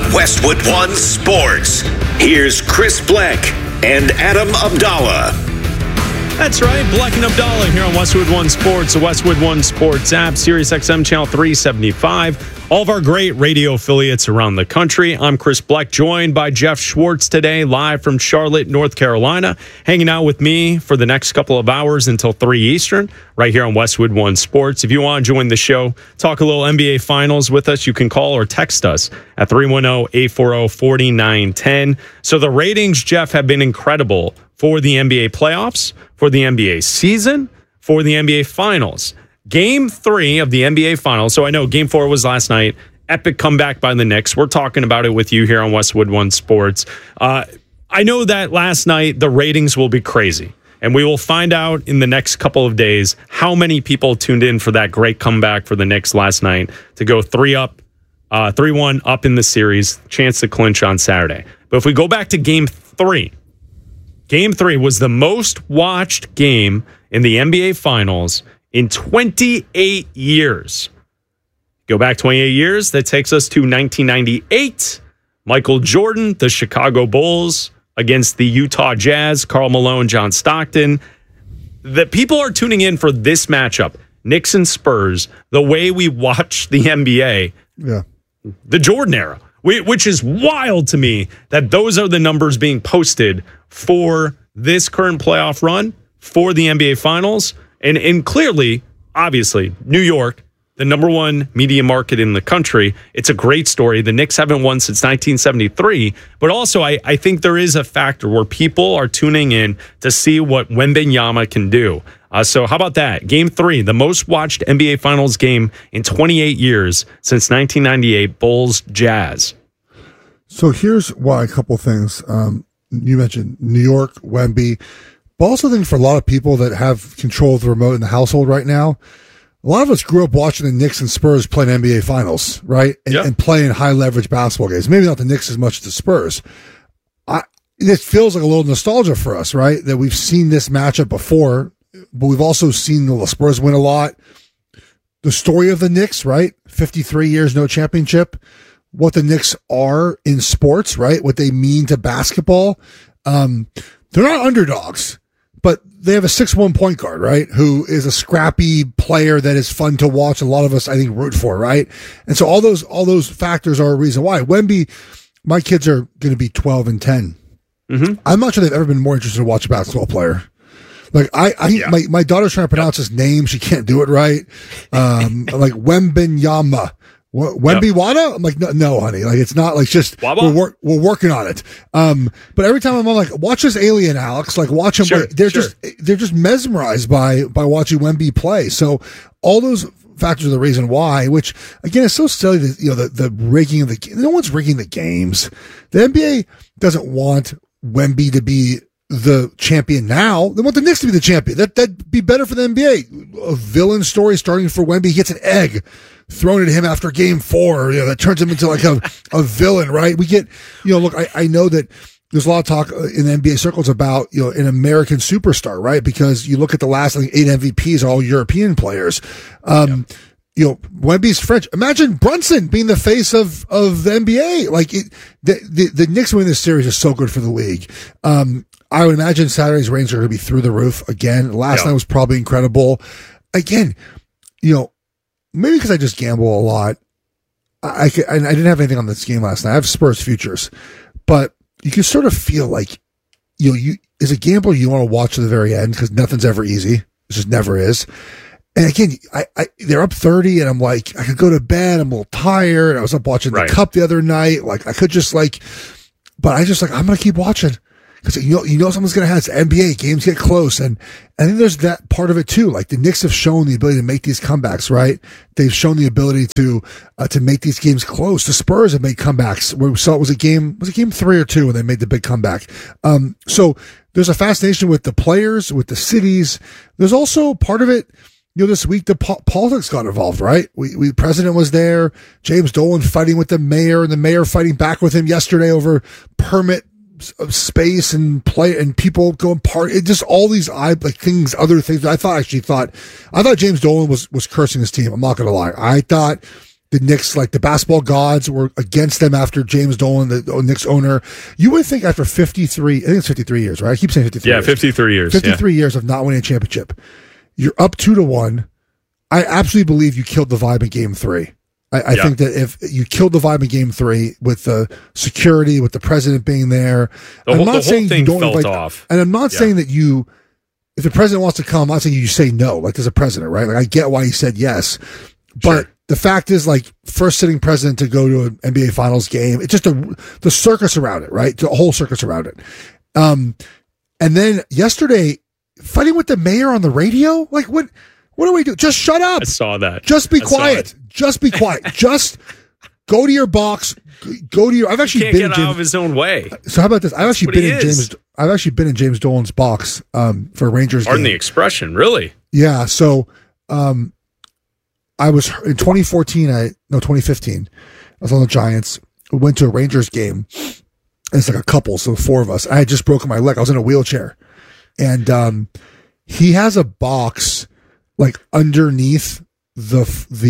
Westwood One Sports. Here's Chris Bleck and Adam Abdallah. That's right, Bleck and Abdallah here on Westwood One Sports, the Westwood One Sports app, Sirius XM Channel 375. All of our great radio affiliates around the country. I'm Chris Bleck, joined by Jeff Schwartz today, live from Charlotte, North Carolina, hanging out with me for the next couple of hours until 3 Eastern, right here on Westwood One Sports. If you want to join the show, talk a little NBA Finals with us, you can call or text us at 310-840-4910. So the ratings, Jeff, have been incredible for the NBA playoffs, for the NBA season, for the NBA Finals. Game 3 of the NBA Finals. So I know Game 4 was last night. Epic comeback by the Knicks. We're talking about it with you here on Westwood One Sports. I know that last night the ratings will be crazy. And we will find out in the next couple of days how many people tuned in for that great comeback for the Knicks last night to go 3-1 up in the series. Chance to clinch on Saturday. But if we go back to Game 3, Game 3 was the most watched game in the NBA Finals in 28 years. Go back 28 years, that takes us to 1998. Michael Jordan, the Chicago Bulls against the Utah Jazz, Karl Malone, John Stockton. The people are tuning in for this matchup, Knicks and Spurs, the way we watch the NBA, the Jordan era, which is wild to me that those are the numbers being posted for this current playoff run for the NBA Finals. And clearly, obviously, New York, the number one media market in the country. It's a great story. The Knicks haven't won since 1973. But also, I think there is a factor where people are tuning in to see what Wembanyama can do. So how about that? Game 3, the most watched NBA Finals game in 28 years since 1998, Bulls Jazz. So here's why, a couple things. You mentioned New York, Wemby. But I also think for a lot of people that have control of the remote in the household right now, a lot of us grew up watching the Knicks and Spurs play in NBA Finals, right? And playing high leverage basketball games. Maybe not the Knicks as much as the Spurs. It feels like a little nostalgia for us, right? That we've seen this matchup before, but we've also seen the Spurs win a lot. The story of the Knicks, right? 53 years, no championship. What the Knicks are in sports, right? What they mean to basketball. They're not underdogs, but they have a 6'1" point guard, right? Who is a scrappy player that is fun to watch. A lot of us, I think, root for, right? And so all those factors are a reason why. Wemby, my kids are going to be 12 and 10. Mm-hmm. I'm not sure they've ever been more interested to watch a basketball player. Like my daughter's trying to pronounce his name. She can't do it right. Like Wembanyama. Wemby Wada? I'm like, no, honey. Like, it's not like just, we're working on it. But every time I'm like, watch this alien, Alex, like watch him. They're just mesmerized by watching Wemby play. So all those factors are the reason why, which again is so silly that, the rigging of the game. No one's rigging the games. The NBA doesn't want Wemby to be the champion now. They want the Knicks to be the champion. That'd be better for the NBA. A villain story starting for Wemby. He gets an egg thrown at him after Game 4, that turns him into like a villain, right? We get, look, I know that there's a lot of talk in the NBA circles about, an American superstar, right? Because you look at the last, 8 MVPs, all European players. Wemby's French. Imagine Brunson being the face of the NBA. Like the Knicks winning this series is so good for the league. I would imagine Saturday's ratings are going to be through the roof again. Last night was probably incredible. Again, maybe because I just gamble a lot. I didn't have anything on this game last night. I have Spurs futures, but you can sort of feel like, you as a gambler, you want to watch to the very end because nothing's ever easy. It just never is. And again, they're up 30 and I'm like, I could go to bed. I'm a little tired. I was up watching the Cup the other night. Like I could just but I just I'm going to keep watching. Because someone's going to have this NBA games get close, and I think there's that part of it too. Like the Knicks have shown the ability to make these comebacks, right? They've shown the ability to make these games close. The Spurs have made comebacks. Where we saw it was game 3 or 2 when they made the big comeback. So there's a fascination with the players, with the cities. There's also part of it. This week the politics got involved, right? We president was there. James Dolan fighting with the mayor, and the mayor fighting back with him yesterday over permit of space and play and people going party. It just all these things, other things. I thought James Dolan was cursing his team. I'm not going to lie. I thought the Knicks, like the basketball gods were against them after James Dolan, the Knicks owner. You would think after 53, I think it's 53 years, right? I keep saying 53 years. 53 years. 53 years of not winning a championship. You're up 2-1. I absolutely believe you killed the vibe in game 3. I think that if you killed the vibe in game 3 with the security, with the president being there, the whole thing felt off. And I'm not saying that if the president wants to come, I'm not saying you say no, like as a president, right? Like I get why he said yes. But the fact is, like, first sitting president to go to an NBA Finals game, it's just the circus around it, right? The whole circus around it. And then yesterday, fighting with the mayor on the radio, like what do we do? Just shut up. I saw that. Just be quiet. Just be quiet. Just go to your box. Go to your. I've actually been out of his own way. So how about this? I've actually been in James Dolan's box for a Rangers game. Pardon the expression, really? Yeah. So I was in 2015. I was on the Giants. We went to a Rangers game. It's like a couple, so 4 of us. I had just broken my leg. I was in a wheelchair, and he has a box like underneath the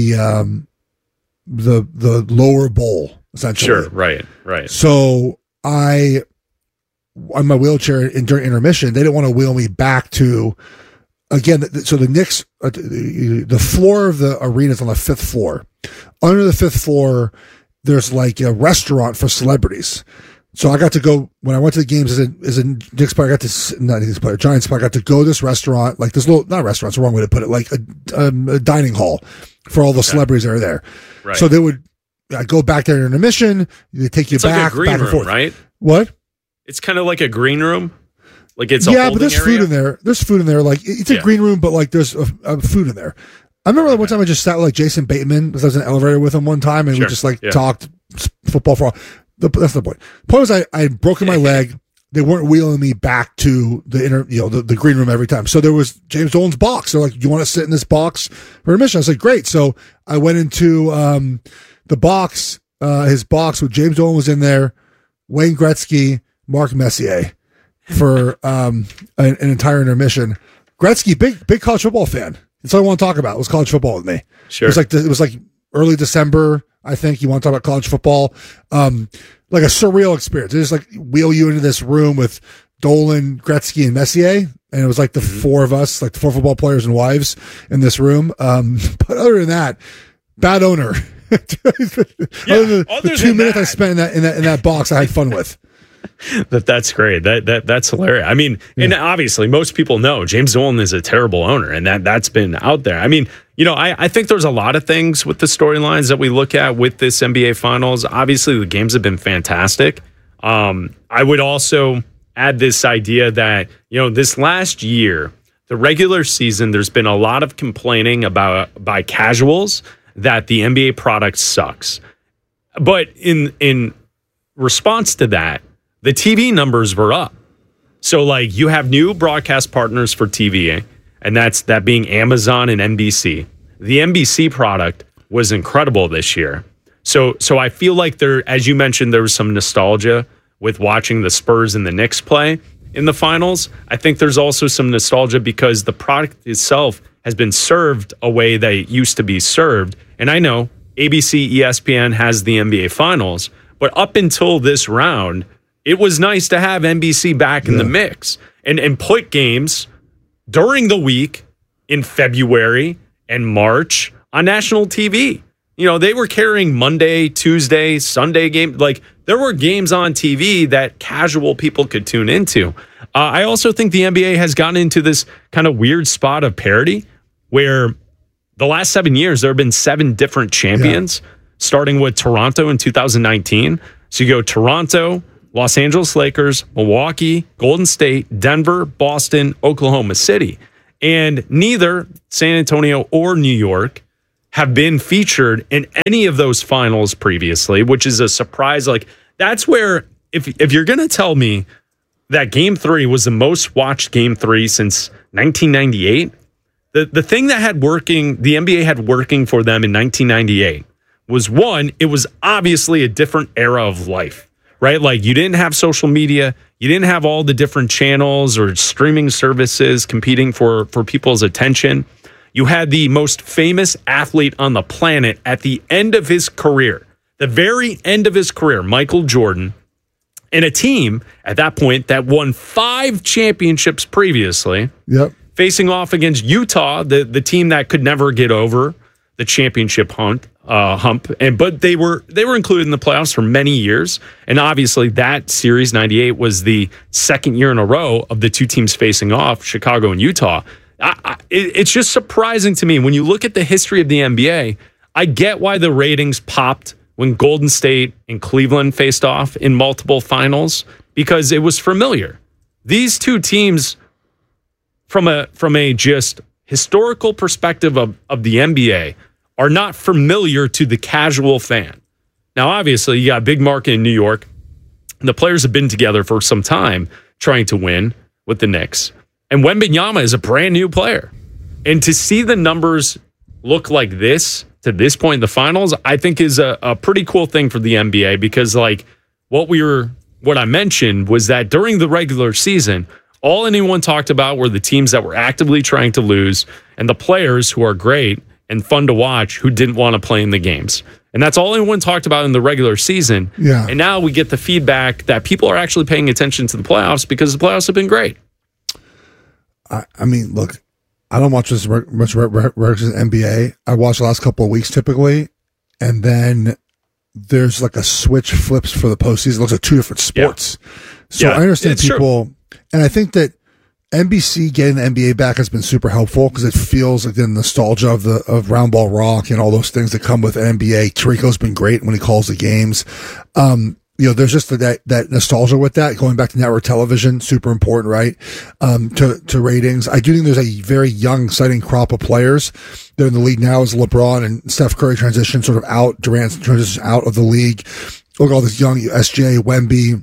lower bowl, essentially. Sure, right. So on my wheelchair during intermission, they didn't want to wheel me back to, again, so the Knicks, the floor of the arena is on the 5th floor. Under the 5th floor, there's like a restaurant for celebrities. So I got to go, when I went to the games as a Knicks player, Giants player, I got to go to this restaurant, like this little, not restaurant's the wrong way to put it, like a dining hall for all the celebrities that are there. Right. So I go back there in intermission, they take you it's back, like a green back and room, forth. Right? What? It's kind of like a green room. Like it's a but there's area. food in there. There's food in there. Like it's a green room, but like there's a food in there. I remember one time I just sat with like Jason Bateman because I was in an elevator with him one time, and we just talked football for all. That's the point. The point was I had broken my leg. They weren't wheeling me back to the green room every time. So there was James Dolan's box. They're like, "Do you want to sit in this box for admission?" I was like, "Great." So I went into the box, his box with James Dolan was in there, Wayne Gretzky, Mark Messier for an entire intermission. Gretzky, big college football fan. That's all I want to talk about was college football with me. Sure. It was like early December. I think you want to talk about college football, like a surreal experience. They just like wheel you into this room with Dolan, Gretzky, and Messier, and it was like the 4 of us, like the 4 football players and wives in this room. But other than that, bad owner. The 2 minutes I spent in that box, I had fun with. That's great. That's hilarious. I mean, and obviously most people know James Dolan is a terrible owner, and that's been out there. I mean, I think there's a lot of things with the storylines that we look at with this NBA Finals. Obviously, the games have been fantastic. I would also add this idea that, this last year, the regular season, there's been a lot of complaining by casuals that the NBA product sucks. But in response to that, the TV numbers were up. So, like, you have new broadcast partners for TV, and that being Amazon and NBC. The NBC product was incredible this year. So I feel like as you mentioned, there was some nostalgia with watching the Spurs and the Knicks play in the finals. I think there's also some nostalgia because the product itself has been served a way that it used to be served. And I know ABC, ESPN has the NBA Finals, but up until this round, it was nice to have NBC back in the mix and put games during the week in February and March on national TV. They were carrying Monday, Tuesday, Sunday games. Like, there were games on TV that casual people could tune into. I also think the NBA has gotten into this kind of weird spot of parity where the last 7 years, there have been 7 different champions, starting with Toronto in 2019. So you go Toronto, Los Angeles Lakers, Milwaukee, Golden State, Denver, Boston, Oklahoma City. And neither San Antonio or New York have been featured in any of those finals previously, which is a surprise. Like, that's where, if you're going to tell me that Game 3 was the most watched Game 3 since 1998, the thing that the NBA had working for them in 1998 was, one, it was obviously a different era of life. Right? Like, you didn't have social media. You didn't have all the different channels or streaming services competing for people's attention. You had the most famous athlete on the planet at the end of his career, the very end of his career, Michael Jordan, and a team at that point that won 5 championships previously, facing off against Utah, the team that could never get over the championship hump. But they were included in the playoffs for many years, and obviously that series 98 was the second year in a row of the two teams facing off, Chicago and Utah. It's just surprising to me when you look at the history of the NBA. I get why the ratings popped when Golden State and Cleveland faced off in multiple finals, because it was familiar. These two teams, from a just historical perspective of the NBA, are not familiar to the casual fan. Now, obviously, you got a big market in New York, and the players have been together for some time trying to win with the Knicks. And Wembanyama is a brand new player. And to see the numbers look like this to this point in the finals, I think is a pretty cool thing for the NBA, because like what I mentioned was that during the regular season, all anyone talked about were the teams that were actively trying to lose and the players who are great and fun to watch who didn't want to play in the games. And that's all anyone talked about in the regular season. Yeah. And now we get the feedback that people are actually paying attention to the playoffs because the playoffs have been great. I mean, look, I don't watch this much NBA. I watch the last couple of weeks typically, and then there's like a switch flips for the postseason. It looks like two different sports. Yeah. So I understand people, and I think that NBC getting the NBA back has been super helpful because it feels like the nostalgia of Round Ball Rock and all those things that come with NBA. Tirico's been great when he calls the games. There's just that nostalgia with that going back to network television, super important, right? To ratings. I do think there's a very young, exciting crop of players. They're in the league now as LeBron and Steph Curry transition sort of out, Durant transition out of the league. Look at all this young SJ, Wemby,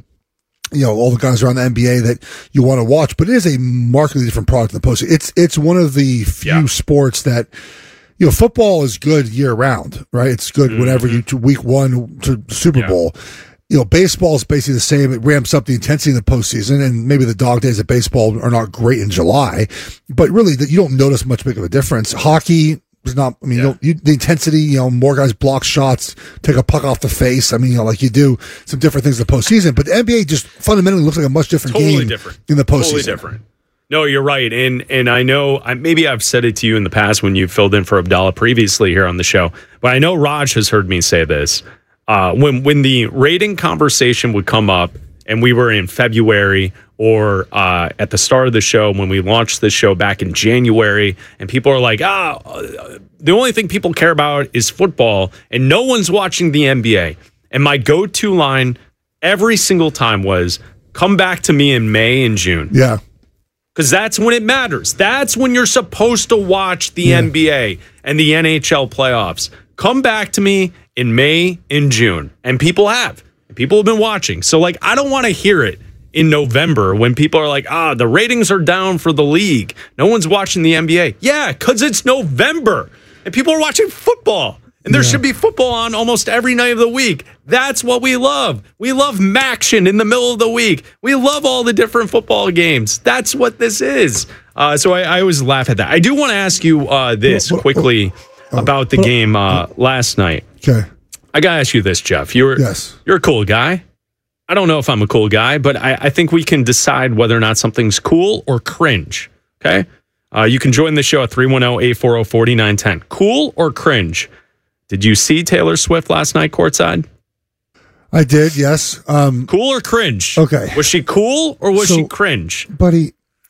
all the guys around the NBA that you want to watch, but it is a markedly different product in the postseason. It's one of the few sports that, football is good year round, right? It's good whenever you to week 1 to Super Bowl. Baseball is basically the same. It ramps up the intensity in the postseason, and maybe the dog days of baseball are not great in July, but really you don't notice much big of a difference. Hockey is not, the intensity, more guys block shots, take a puck off the face. Like you do some different things in the postseason, but the NBA just fundamentally looks like a much different game in the postseason. Totally different. No, you're right. And I know, maybe I've said it to you in the past when you filled in for Abdallah previously here on the show, but I know Raj has heard me say this. When the rating conversation would come up and we were in February or at the start of the show when we launched the show back in January, and people are like, the only thing people care about is football and no one's watching the NBA. And my go-to line every single time was, come back to me in May and June. Yeah. Because that's when it matters. That's when you're supposed to watch the NBA and the NHL playoffs. Come back to me in May and June. And people have. People have been watching. So, I don't want to hear it in November when people are like, the ratings are down for the league. No one's watching the NBA. Yeah, because it's November. And people are watching football. And there should be football on almost every night of the week. That's what we love. We love Maction in the middle of the week. We love all the different football games. That's what this is. So I always laugh at that. I do want to ask you this quickly about the game last night. Okay. I got to ask you this, Jeff. You're a cool guy. I don't know if I'm a cool guy, but I think we can decide whether or not something's cool or cringe. Okay? You can join the show at 310-840-4910. Cool or cringe? Did you see Taylor Swift last night courtside? I did, yes. Cool or cringe? Okay. Was she cool or was she cringe? Buddy,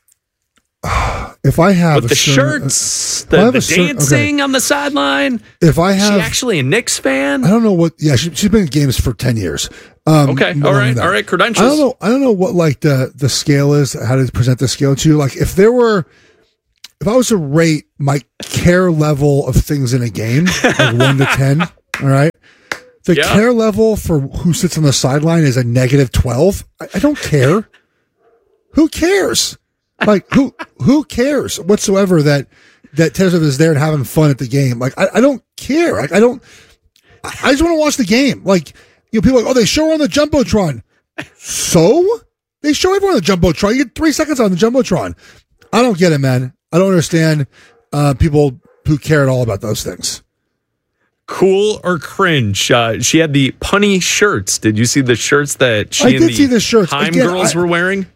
if I have with the shirts, the dancing on the sideline. If I have, is she actually a Knicks fan? I don't know what. Yeah, she's been in games for 10 years. Okay, all right. Credentials. I don't know what the scale is. How to present the scale to you? If I was to rate my care level of things in a game, 1 to 10, all right. The care level for who sits on the sideline is a -12. I don't care. Who cares? Who cares whatsoever that Taylor Swift is there and having fun at the game? I don't care. I just want to watch the game. People are like, they show her on the Jumbotron. So? They show everyone on the Jumbotron. You get 3 seconds on the Jumbotron. I don't get it, man. I don't understand people who care at all about those things. Cool or cringe? She had the punny shirts. Did you see the shirts that she and the Time girls were wearing?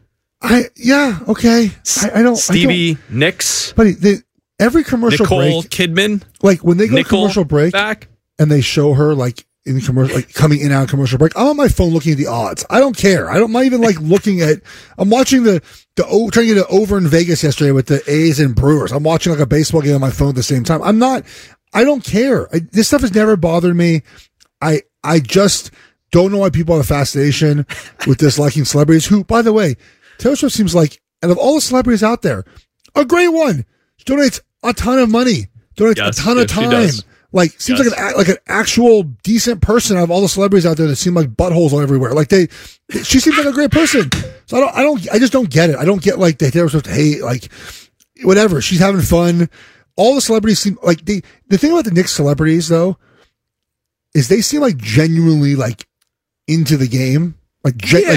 Okay. I don't. Stevie Nicks. But every commercial Nicole break, Kidman. like when they go to commercial break back, and they show her like in the commercial, like coming in and out of commercial break, I'm on my phone looking at the odds. I don't care. I'm not even like looking at. I'm watching trying to get it over in Vegas yesterday with the A's and Brewers. I'm watching like a baseball game on my phone at the same time. I don't care. This stuff has never bothered me. I just don't know why people have a fascination with disliking celebrities who, by the way, Taylor Swift seems like, out of all the celebrities out there, a great one. She donates a ton of money, donates a ton of time. Like, seems like an actual decent person out of all the celebrities out there that seem like buttholes all everywhere. Like she seems like a great person. So I just don't get it. I don't get like the Taylor Swift hate, like whatever. She's having fun. All the celebrities seem like the thing about the Knicks celebrities though, is they seem like genuinely like into the game. Like,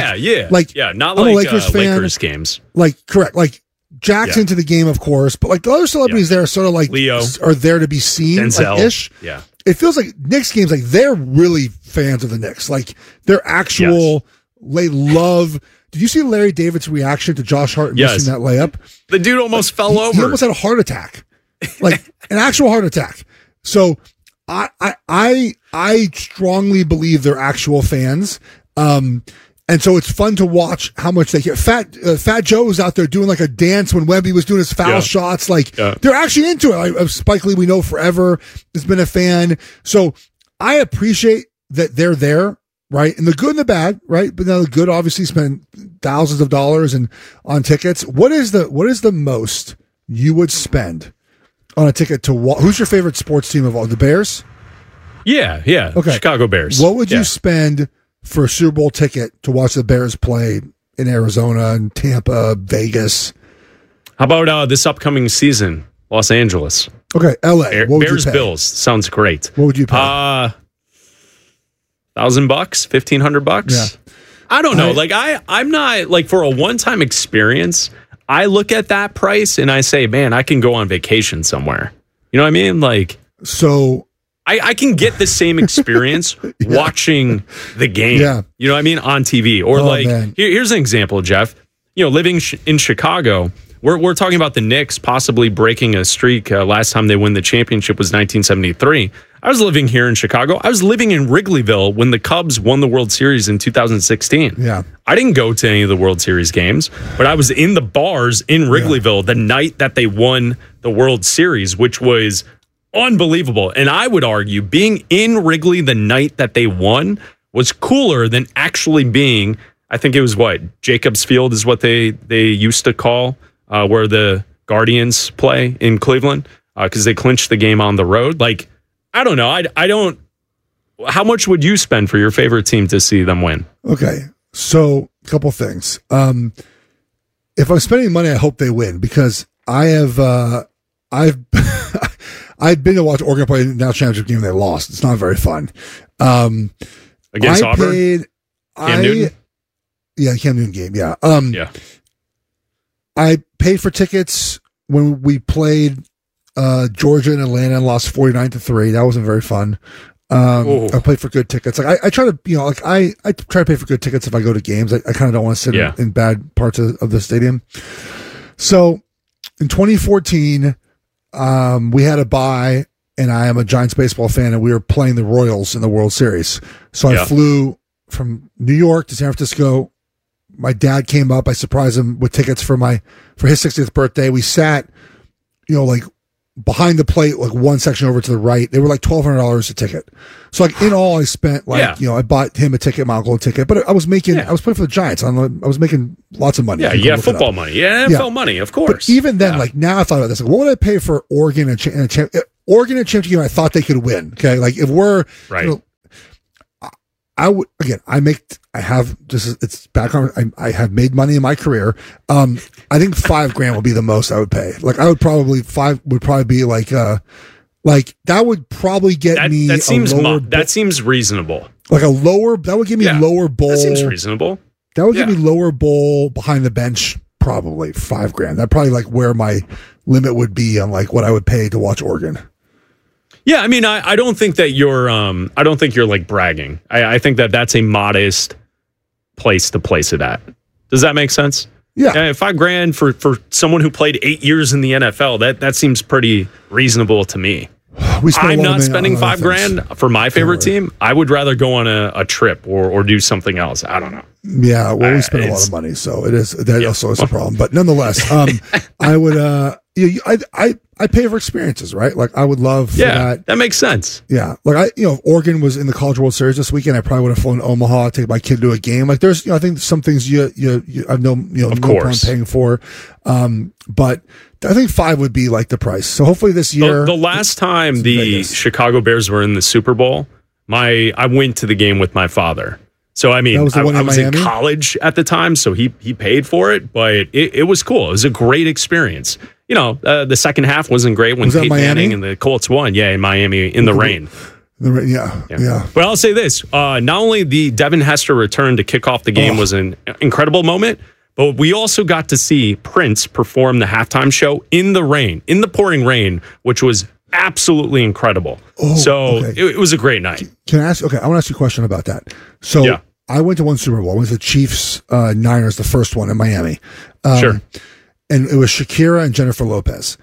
not like Lakers fan. Lakers games. Like, correct. Like, Jack's into the game, of course, but like the other celebrities there are sort of like Leo are there to be seen, Denzel. like ish. Yeah, it feels like Knicks games, like they're really fans of the Knicks. Like they're actual. They love. Did you see Larry David's reaction to Josh Hart missing that layup? The dude almost fell over. He almost had a heart attack, like an actual heart attack. So I strongly believe they're actual fans. And so it's fun to watch how much they get. Fat Joe was out there doing like a dance when Wemby was doing his foul shots. Like they're actually into it. Spike Lee, we know forever, has been a fan. So I appreciate that they're there, right? And the good and the bad, right? But now the good obviously spend thousands of dollars on tickets. What is the most you would spend on a ticket to watch? Who's your favorite sports team of all? The Bears? Yeah. Okay. Chicago Bears. What would you spend for a Super Bowl ticket to watch the Bears play in Arizona and Tampa, Vegas? How about this upcoming season, Los Angeles? Okay, LA. Bears Bills sounds great. What would you pay? $1,000, $1,500. Yeah. I don't know. I'm not like for a one-time experience. I look at that price and I say, man, I can go on vacation somewhere. You know what I mean? Like so. I can get the same experience watching the game, you know what I mean, on TV. Or here's an example, Jeff. You know, living in Chicago, we're talking about the Knicks possibly breaking a streak. Last time they won the championship was 1973. I was living here in Chicago. I was living in Wrigleyville when the Cubs won the World Series in 2016. Yeah, I didn't go to any of the World Series games, but I was in the bars in Wrigleyville the night that they won the World Series, which was unbelievable. And I would argue being in Wrigley the night that they won was cooler than actually being, I think it was Jacobs Field is what they used to call where the Guardians play in Cleveland because they clinched the game on the road. Like, I don't know. I don't. How much would you spend for your favorite team to see them win? Okay. So a couple things. If I'm spending money, I hope they win because I've been to watch Oregon play the national championship game. They lost. It's not very fun. Against Auburn? Cam Newton? Yeah, Cam Newton game. Yeah. I paid for tickets when we played Georgia and Atlanta and lost 49-3. That wasn't very fun. I played for good tickets. Like I try to, I try to pay for good tickets if I go to games. I kind of don't want to sit in bad parts of the stadium. So in 2014. We had a bye, and I am a Giants baseball fan, and we were playing the Royals in the World Series. So I flew from New York to San Francisco. My dad came up. I surprised him with tickets for his 60th birthday. We sat, like behind the plate, like one section over to the right. They were like $1,200 a ticket. So like in all, I spent I bought him a ticket, my uncle a ticket, but I was playing for the Giants. I was making lots of money. Yeah, football money. Yeah, NFL money, of course. But even then, like now I thought about this. Like, what would I pay for Oregon and Oregon and championship game? I thought they could win. Okay. Like if we're, I would, again, it's background. I have made money in my career. I think $5,000 would be the most I would pay. Like I would probably be like that would probably get me. That seems reasonable. Like that would give me lower bowl. That seems reasonable. That would give me lower bowl behind the bench probably $5,000. That's probably like where my limit would be on like what I would pay to watch Oregon. Yeah, I mean, I don't think that you're like bragging. I think that that's a modest place to place it at. Does that make sense? Yeah. $5,000 for someone who played 8 years in the NFL, that seems pretty reasonable to me. I'm not spending $5,000 for my favorite team. I would rather go on a trip or do something else. I don't know. Yeah, well, we spend a lot of money, so it is that also is a problem. But nonetheless, I would I pay for experiences, right? Like I would love for that. That makes sense. Yeah, like if Oregon was in the College World Series this weekend, I probably would have flown to Omaha, take my kid to a game. Like there's, I think some things you I've no problem paying for, but I think $5 would be like the price. So hopefully this year, the last time the Chicago Bears were in the Super Bowl, I went to the game with my father. So, I mean, I was in college at the time, so he paid for it, but it was cool. It was a great experience. The second half wasn't great when Peyton Manning and the Colts won. Yeah, in Miami in the rain. Yeah. But I'll say this. Not only the Devin Hester return to kick off the game was an incredible moment, but we also got to see Prince perform the halftime show in the rain, in the pouring rain, which was absolutely incredible. It was a great night. Can I ask? Okay, I want to ask you a question about that. So I went to one Super Bowl. I went to the Chiefs Niners, the first one in Miami. Sure. And it was Shakira and Jennifer Lopez.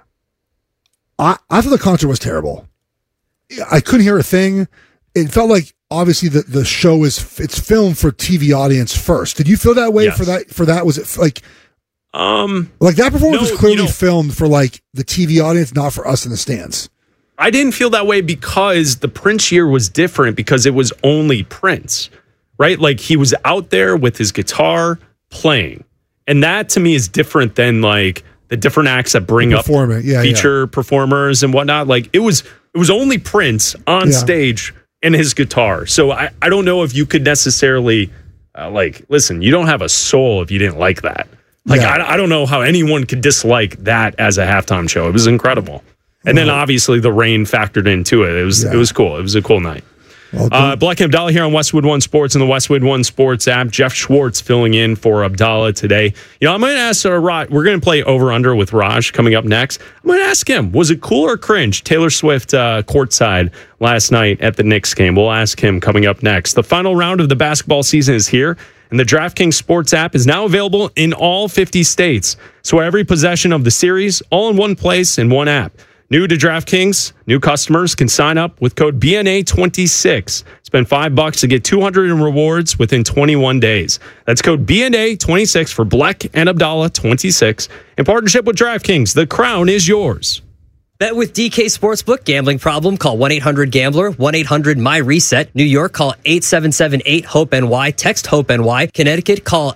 I thought the concert was terrible. I couldn't hear a thing. It felt like obviously the show it's filmed for TV audience first. Did you feel that way for that? Was it like that performance was clearly filmed for like the TV audience, not for us in the stands? I didn't feel that way because the Prince year was different because it was only Prince, right? Like he was out there with his guitar playing. And that to me is different than like the different acts that bring up feature performers and whatnot. Like it was only Prince on stage and his guitar. So I don't know if you could necessarily listen, you don't have a soul if you didn't like that. Like I don't know how anyone could dislike that as a halftime show. It was incredible. And then obviously the rain factored into it. It was cool. It was a cool night. Black and Abdallah here on Westwood One Sports and the Westwood One Sports app. Jeff Schwartz filling in for Abdallah today. I'm going to ask Raj. We're going to play over under with Raj coming up next. I'm going to ask him, was it cool or cringe? Taylor Swift courtside last night at the Knicks game. We'll ask him coming up next. The final round of the basketball season is here, and the DraftKings Sports app is now available in all 50 states. So every possession of the series, all in one place in one app. New to DraftKings, new customers can sign up with code BNA26. Spend $5 to get $200 in rewards within 21 days. That's code BNA26 for Black and Abdallah 26. In partnership with DraftKings, the crown is yours. Bet with DK Sportsbook. Gambling problem? Call 1-800-GAMBLER. 1-800-MY-RESET. New York, call 877-8-HOPE-NY. Text HOPE-NY. Connecticut, call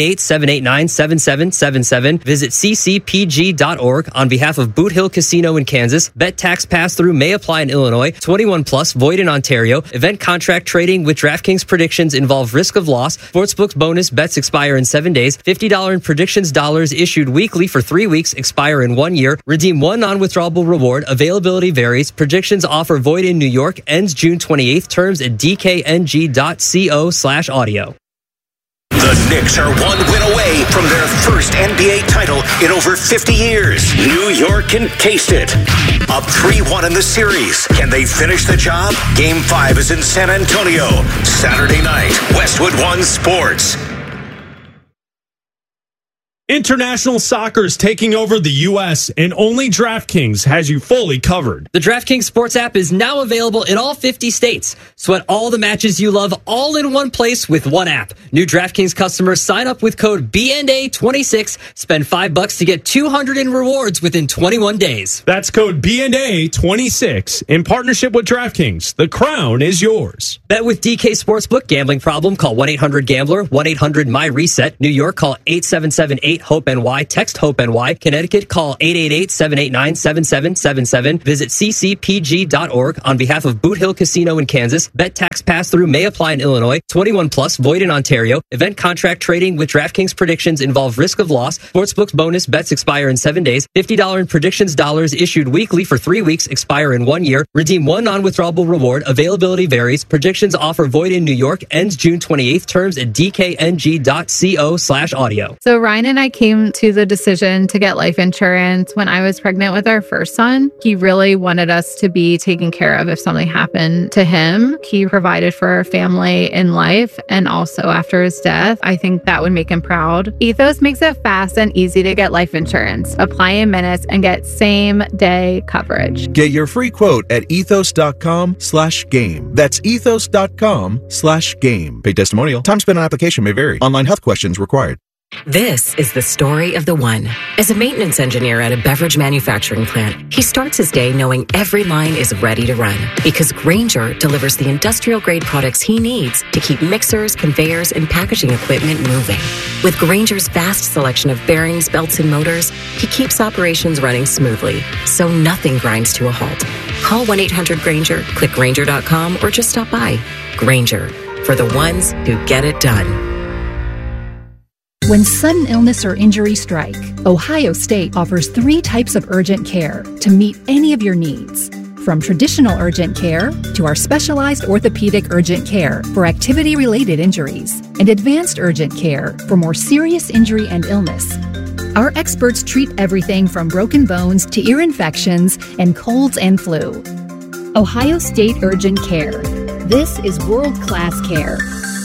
888-789-7777. Visit ccpg.org. On behalf of Boot Hill Casino in Kansas, bet tax pass-through may apply in Illinois. 21 plus, void in Ontario. Event contract trading with DraftKings predictions involve risk of loss. Sportsbook's bonus bets expire in 7 days. $50 in predictions dollars issued weekly for 3 weeks, expire in 1 year. Redeem one non-withdrawable reward. Availability varies. Predictions offer void in New York. Ends June 28th. Terms at dkng.co/audio. The Knicks are one win away from their first NBA title in over 50 years. New York can taste it. Up 3-1 in the series. Can they finish the job? Game 5 is in San Antonio. Saturday night. Westwood One Sports. International soccer is taking over the U.S., and only DraftKings has you fully covered. The DraftKings Sports app is now available in all 50 states. Sweat all the matches you love all in one place with one app. New DraftKings customers sign up with code BNA26. Spend $5 to get $200 in rewards within 21 days. That's code BNA26 in partnership with DraftKings. The crown is yours. Bet with DK Sportsbook. Gambling problem? Call 1-800-GAMBLER. 1-800-MY-RESET. New York, call 877-8-HOPE-NY. Text HOPE-NY. Connecticut, call 888-789-7777. Visit ccpg.org. On behalf of Boot Hill Casino in Kansas, bet tax pass-through may apply in Illinois. 21 plus, void in Ontario. Event contract trading with DraftKings predictions involve risk of loss. Sportsbook's bonus bets expire in 7 days. $50 in predictions dollars issued weekly for 3 weeks, expire in 1 year. Redeem one non-withdrawable reward. Availability varies. Predictions offer void in New York. Ends June 28th. Terms at dkng.co/audio. So Ryan and I I came to the decision to get life insurance when I was pregnant with our first son. He really wanted us to be taken care of if something happened to him. He provided for our family in life and also after his death. I think that would make him proud. Ethos makes it fast and easy to get life insurance. Apply in minutes and get same-day coverage. Get your free quote at ethos.com/game. That's ethos.com/game. Paid testimonial. Time spent on application may vary. Online health questions required. This is the story of the one. As a maintenance engineer at a beverage manufacturing plant, he starts his day knowing every line is ready to run because Grainger delivers the industrial-grade products he needs to keep mixers, conveyors, and packaging equipment moving. With Grainger's vast selection of bearings, belts, and motors, he keeps operations running smoothly, so nothing grinds to a halt. Call 1-800-GRAINGER, click Grainger.com, or just stop by. Grainger, for the ones who get it done. When sudden illness or injury strike, Ohio State offers 3 types of urgent care to meet any of your needs. From traditional urgent care to our specialized orthopedic urgent care for activity-related injuries and advanced urgent care for more serious injury and illness. Our experts treat everything from broken bones to ear infections and colds and flu. Ohio State Urgent Care. This is world-class care.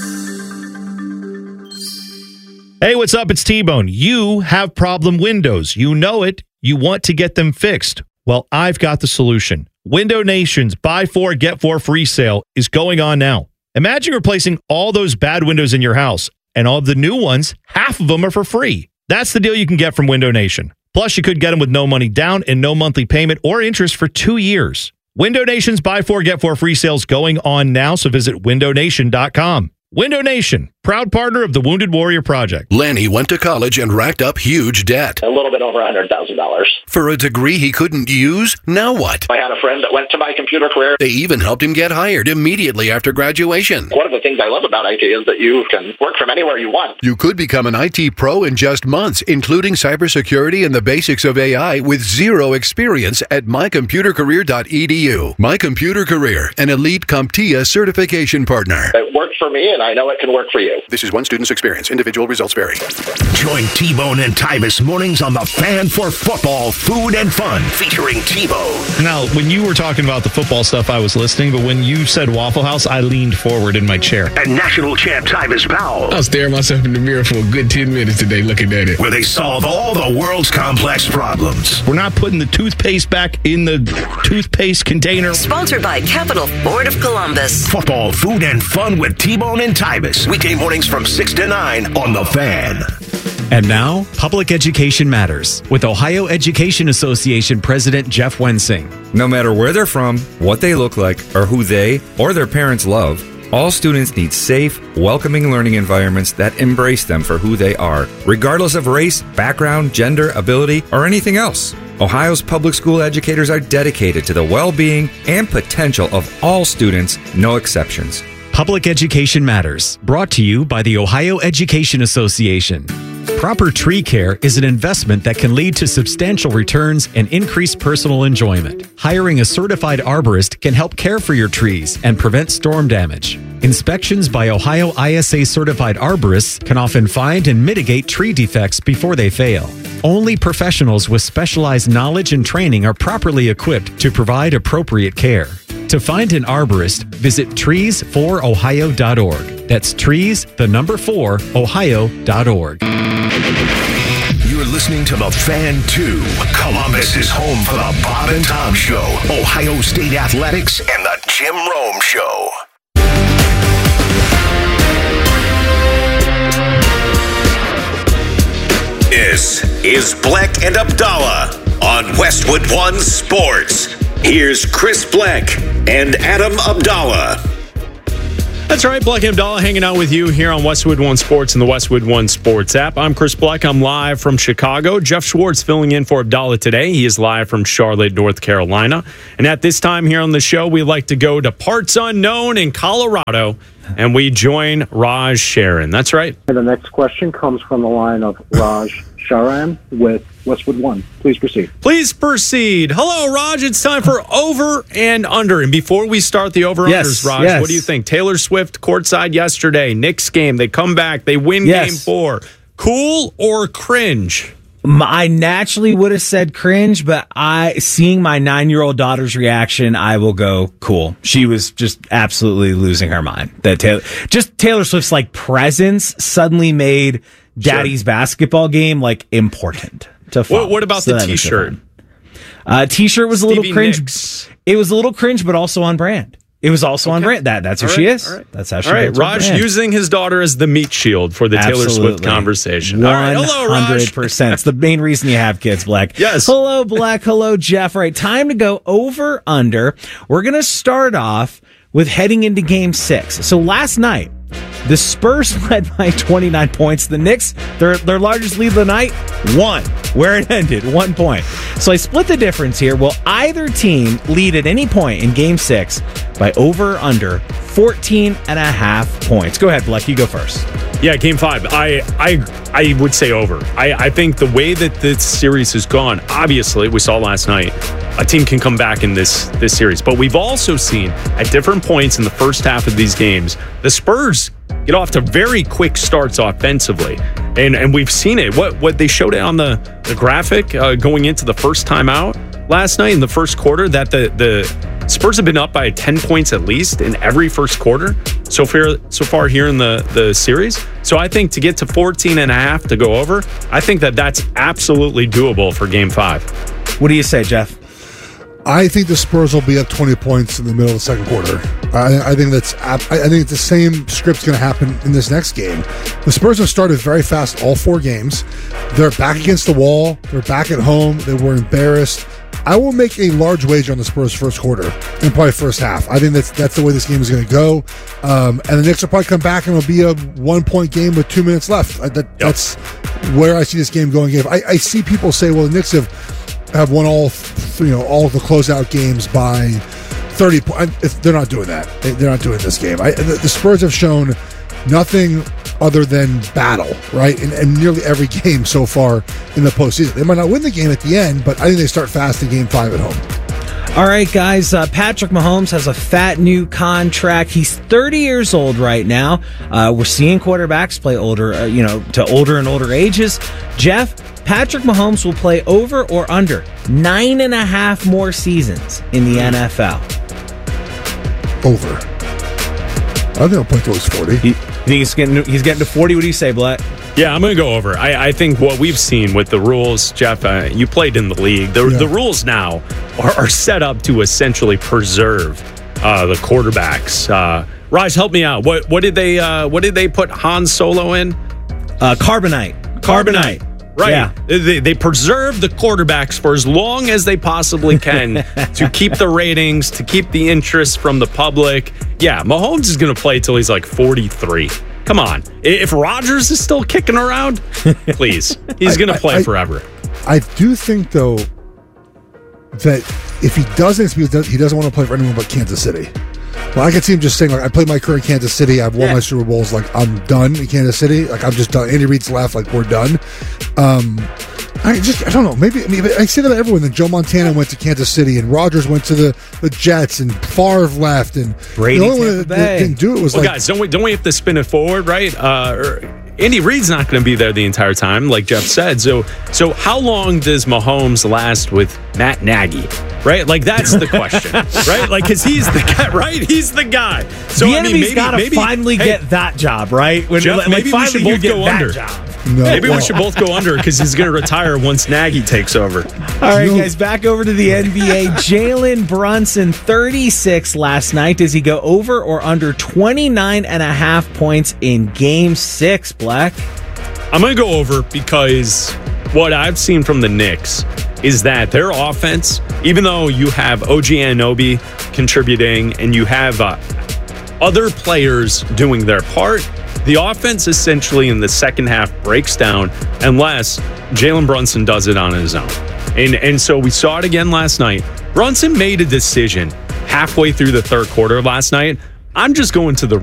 Hey, what's up? It's T-Bone. You have problem windows. You know it. You want to get them fixed. Well, I've got the solution. Window Nation's Buy 4, Get 4 free sale is going on now. Imagine replacing all those bad windows in your house, and all of the new ones, half of them are for free. That's the deal you can get from Window Nation. Plus, you could get them with no money down and no monthly payment or interest for 2 years. Window Nation's Buy 4, Get 4 free sale is going on now, so visit windownation.com. Window Nation, proud partner of the Wounded Warrior Project. Lenny went to college and racked up huge debt. A little bit over $100,000. For a degree he couldn't use? Now what? I had a friend that went to My Computer Career. They even helped him get hired immediately after graduation. One of the things I love about IT is that you can work from anywhere you want. You could become an IT pro in just months, including cybersecurity and the basics of AI with zero experience at mycomputercareer.edu. My Computer Career, an elite CompTIA certification partner. It worked for me, and I know it can work for you. This is one student's experience. Individual results vary. Join T-Bone and Tyvis mornings on the Fan for Football, Food and Fun, featuring T-Bone. Now, when you were talking about the football stuff, I was listening, but when you said Waffle House, I leaned forward in my chair. And national champ Tyvis Powell. I was staring myself in the mirror for a good 10 minutes today looking at it. Where they solve all the world's complex problems. We're not putting the toothpaste back in the toothpaste container. Sponsored by Capital Ford of Columbus. Football, Food and Fun with T-Bone and Tyvis. Weekday mornings from 6 to 9 on The Fan. And now, Public Education Matters with Ohio Education Association President Jeff Wensing. No matter where they're from, what they look like, or who they or their parents love, all students need safe, welcoming learning environments that embrace them for who they are, regardless of race, background, gender, ability, or anything else. Ohio's public school educators are dedicated to the well-being and potential of all students, no exceptions. Public Education Matters, brought to you by the Ohio Education Association. Proper tree care is an investment that can lead to substantial returns and increased personal enjoyment. Hiring a certified arborist can help care for your trees and prevent storm damage. Inspections by Ohio ISA certified arborists can often find and mitigate tree defects before they fail. Only professionals with specialized knowledge and training are properly equipped to provide appropriate care. To find an arborist, visit trees4ohio.org. That's trees4ohio.org. You're listening to The Fan 2. Columbus is home for the Bob and Tom Show, Ohio State Athletics, and the Jim Rome Show. This is Bleck and Abdallah on Westwood One Sports. Here's Chris Bleck and Adam Abdallah. That's right, Bleck and Abdallah hanging out with you here on Westwood One Sports and the Westwood One Sports app. I'm Chris Bleck. I'm live from Chicago. Jeff Schwartz filling in for Abdallah today. He is live from Charlotte, North Carolina. And at this time here on the show, we like to go to parts unknown in Colorado, and we join Raj Sharon. That's right. And the next question comes from the line of Raj Sharan with Westwood One. Please proceed. Please proceed. Hello, Raj. It's time for over and under. And before we start the over-unders, Raj, what do you think? Taylor Swift courtside yesterday. Knicks game. They come back. They win game 4. Cool or cringe? I naturally would have said cringe, but seeing my 9-year-old daughter's reaction, I will go cool. She was just absolutely losing her mind. That Taylor Swift's like presence suddenly made Daddy's basketball game like important to follow. What about the T-shirt? T-shirt was a little cringe. Nicks. It was a little cringe, but also on brand. It was also on brand. That's who she is. Right. That's how she is. Raj using his daughter as the meat shield for the Taylor Swift conversation. 100%. It's the main reason you have kids, Black. Yes. Hello, Black. Hello, Jeff. All right, time to go over, under. We're going to start off with heading into Game 6. So last night, the Spurs led by 29 points. The Knicks, their largest lead of the night, 1. Where it ended, 1 point. So I split the difference here. Will either team lead at any point in Game 6 by over or under 14.5 points? Go ahead, Black. You go first. Yeah, Game 5. I would say over. I think the way that this series has gone, obviously, we saw last night, a team can come back in this series. But we've also seen at different points in the first half of these games, the Spurs get off to very quick starts offensively. And we've seen it. What they showed it on the graphic going into the first time out last night in the first quarter, that the Spurs have been up by 10 points at least in every first quarter so far here in the series. So I think to get to 14.5 to go over, I think that's absolutely doable for Game 5. What do you say, Jeff? I think the Spurs will be up 20 points in the middle of the second quarter. I think the same script's going to happen in this next game. The Spurs have started very fast all 4 games. They're back against the wall. They're back at home. They were embarrassed. I will make a large wager on the Spurs first quarter and probably first half. I think that's the way this game is going to go. And the Knicks will probably come back and it'll be a 1-point game with 2 minutes left. That's where I see this game going. I see people say, well, the Knicks have won all the closeout games by 30 points. They're not doing that. They're not doing this game. The Spurs have shown nothing other than battle, right? In nearly every game so far in the postseason. They might not win the game at the end, but I think they start fast in Game 5 at home. All right, guys. Patrick Mahomes has a fat new contract. He's 30 years old right now. We're seeing quarterbacks play older, to older and older ages. Jeff, Patrick Mahomes will play over or under 9.5 more seasons in the NFL. Over. I think he'll play till he's 40. You think he's getting to 40? What do you say, Blatt? Yeah, I'm going to go over. I think what we've seen with the rules, Jeff, you played in the league. The rules now are set up to essentially preserve the quarterbacks. Raj, help me out. What did they put Han Solo in? Carbonite. Right. Yeah. They preserve the quarterbacks for as long as they possibly can to keep the ratings, to keep the interest from the public. Yeah, Mahomes is going to play till he's like 43. Come on. If Rodgers is still kicking around, please. He's going to play forever. I do think, though, that if he doesn't, he doesn't want to play for anyone but Kansas City. Well, I can see him just saying, like, I played my career in Kansas City. I've won my Super Bowls. Like, I'm done in Kansas City. Like, I'm just done. Andy Reid's left. Like, we're done. I don't know. Maybe I say that about everyone. Then Joe Montana went to Kansas City, and Rodgers went to the Jets, and Favre left, and Brady the only one that didn't do it was guys, don't we have to spin it forward, right? Andy Reid's not going to be there the entire time, like Jeff said. So how long does Mahomes last with Matt Nagy? Right? Like, that's the question, right? Like, because he's the guy, right? He's the guy. So, the enemy's got to finally get that job, right? Jeff, maybe we should both go under. No, maybe we should both go under because he's going to retire once Nagy takes over. All right, guys, back over to the NBA. Jalen Brunson, 36 last night. Does he go over or under 29.5 points in Game 6, Black? I'm going to go over because what I've seen from the Knicks is that their offense, even though you have OG Anunoby contributing and you have other players doing their part, the offense essentially in the second half breaks down unless Jalen Brunson does it on his own. And so we saw it again last night. Brunson made a decision halfway through the third quarter last night. I'm just going to the